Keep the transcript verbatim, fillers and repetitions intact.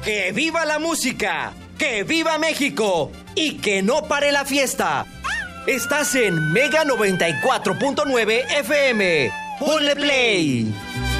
¡Que viva la música! ¡Que viva México! ¡Y que no pare la fiesta! Estás en Mega noventa y cuatro punto nueve F M. ¡Ponle play!